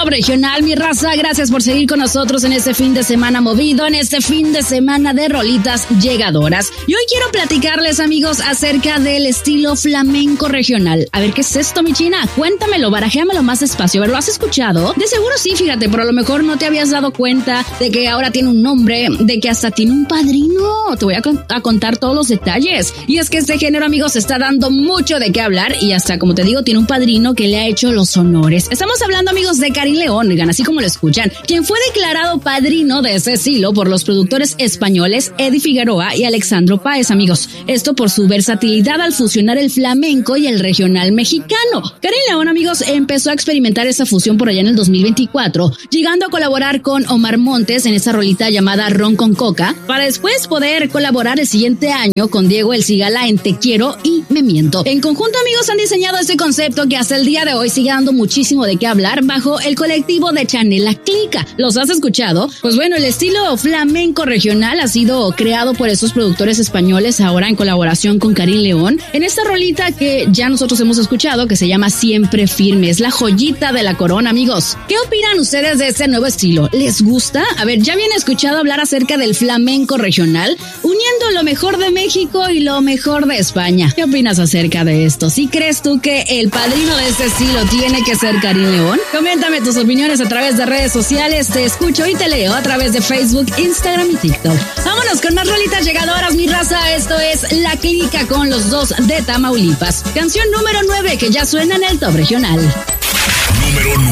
Top Regional, mi raza. Gracias por seguir con nosotros en este fin de semana movido, en este fin de semana de rolitas llegadoras. Y hoy quiero platicarles, amigos, acerca del estilo flamenco regional. A ver, ¿qué es esto, mi china? Cuéntamelo, barajéamelo más despacio. A ver, ¿lo has escuchado? De seguro sí, fíjate, pero a lo mejor no te habías dado cuenta de que ahora tiene un nombre, de que hasta tiene un padrino. Te voy a contar todos los detalles. Y es que este género, amigos, se está dando mucho de qué hablar y hasta, como te digo, tiene un padrino que le ha hecho los honores. Estamos hablando, amigos, de Karim León, oigan, así como lo escuchan, quien fue declarado padrino de ese estilo por los productores españoles Eddie Figueroa y Alexandro Páez, amigos. Esto por su versatilidad al fusionar el flamenco y el regional mexicano. Karim León, amigos, empezó a experimentar esa fusión por allá en el 2024, llegando a colaborar con Omar Montes en esa rolita llamada Ron con Coca, para después poder colaborar el siguiente año con Diego El Cigala en Te Quiero y Me Miento. En conjunto, amigos, han diseñado este concepto que hasta el día de hoy sigue dando muchísimo de qué hablar bajo el colectivo de Chanela Clica. ¿Los has escuchado? Pues bueno, el estilo flamenco regional ha sido creado por esos productores españoles ahora en colaboración con Karim León en esta rolita que ya nosotros hemos escuchado, que se llama Siempre Firme. Es la joyita de la corona, amigos. ¿Qué opinan ustedes de este nuevo estilo? ¿Les gusta? A ver, ¿ya habían escuchado hablar acerca del flamenco regional, uniendo lo mejor de México y lo mejor de España? ¿Qué opinas acerca de esto? ¿Sí crees tú que el padrino de este estilo tiene que ser Karim León? Coméntame tus opiniones a través de redes sociales. Te escucho y te leo a través de Facebook, Instagram y TikTok. Vámonos con más rolitas llegadoras, mi raza. Esto es La Clica con los dos de Tamaulipas. Canción número 9 que ya suena en el Top Regional. Número 9.